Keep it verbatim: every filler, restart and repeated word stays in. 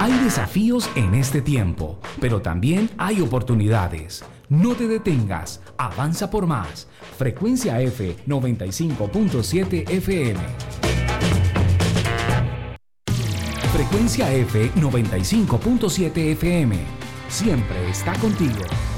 Hay desafíos en este tiempo, pero también hay oportunidades. No te detengas, avanza por más. Frecuencia F noventa y cinco punto siete F M. Frecuencia F noventa y cinco punto siete F M. Siempre está contigo.